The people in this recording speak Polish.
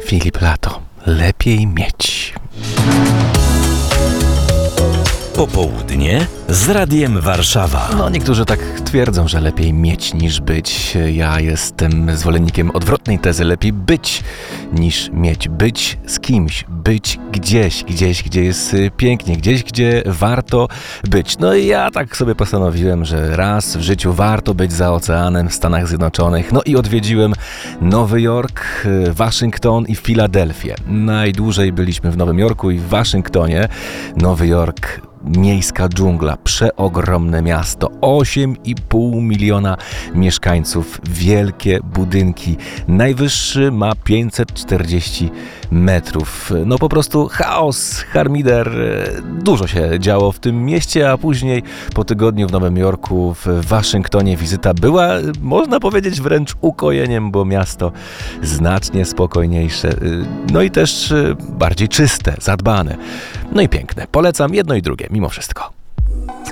Filip Lato. Lepiej mieć. Popołudnie z Radiem Warszawa. No, niektórzy tak twierdzą, że lepiej mieć niż być. Ja jestem zwolennikiem odwrotnej tezy. Lepiej być niż mieć. Być z kimś, być gdzieś, gdzie jest pięknie, gdzieś, gdzie warto być. No i ja tak sobie postanowiłem, że raz w życiu warto być za oceanem w Stanach Zjednoczonych. No i odwiedziłem Nowy Jork, Waszyngton i Filadelfię. Najdłużej byliśmy w Nowym Jorku i w Waszyngtonie. Nowy Jork, miejska dżungla, przeogromne miasto, 8,5 miliona mieszkańców, wielkie budynki, najwyższy ma 540 metrów. No po prostu chaos, harmider, dużo się działo w tym mieście, a później po tygodniu w Nowym Jorku, w Waszyngtonie wizyta była, można powiedzieć, wręcz ukojeniem, bo miasto znacznie spokojniejsze, no i też bardziej czyste, zadbane, no i piękne. Polecam jedno i drugie, mimo wszystko.